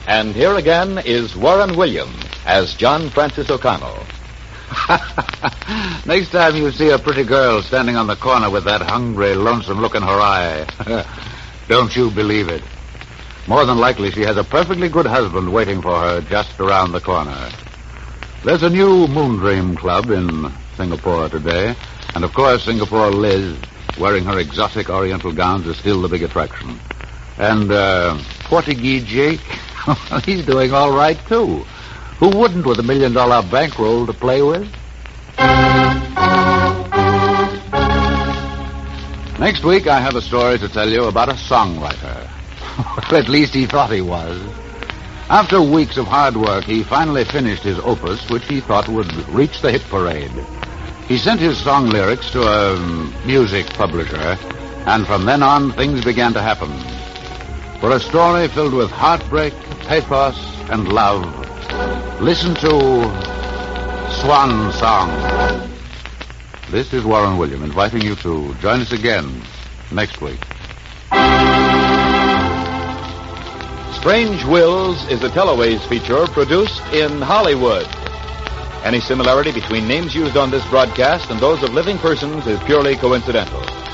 And here again is Warren Williams as John Francis O'Connell. Next time you see a pretty girl standing on the corner with that hungry, lonesome look in her eye, don't you believe it. More than likely she has a perfectly good husband waiting for her just around the corner. There's a new Moondream Club in Singapore today, and of course Singapore Liz, wearing her exotic oriental gowns, is still the big attraction. And Portuguese Jake, he's doing all right, too. Who wouldn't with $1 million bankroll to play with? Next week, I have a story to tell you about a songwriter. At least he thought he was. After weeks of hard work, he finally finished his opus, which he thought would reach the hit parade. He sent his song lyrics to a music publisher, and from then on, things began to happen. For a story filled with heartbreak, pathos, and love, listen to Swan Song. This is Warren Williams inviting you to join us again next week. Strange Wills is a Teloways feature produced in Hollywood. Any similarity between names used on this broadcast and those of living persons is purely coincidental.